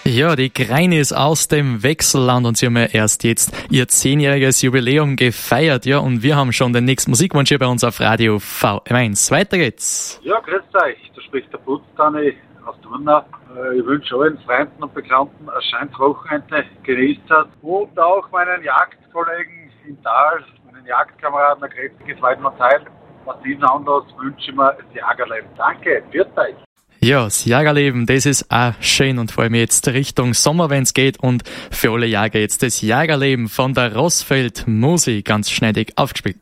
Ja, die Greinis aus dem Wechselland und sie haben ja erst jetzt ihr 10-jähriges Jubiläum gefeiert, ja, und wir haben schon den nächsten Musikwunsch hier bei uns auf Radio VM1. Weiter geht's. Ja, grüß euch, da spricht der Putztani aus Turnau. Ich wünsche allen Freunden und Bekannten ein schönes Wochenende, genießt es und auch meinen Jagdkollegen im Tal, meinen Jagdkameraden ein kräftiges Weidmann-Teil. Aus diesem Anlass wünsche ich mir das Jagerleben. Danke, viert euch. Ja, das Jagerleben, das ist auch schön und vor allem jetzt Richtung Sommer, wenn's geht, und für alle Jäger jetzt das Jagerleben von der Rossfeld Musik ganz schneidig aufgespielt.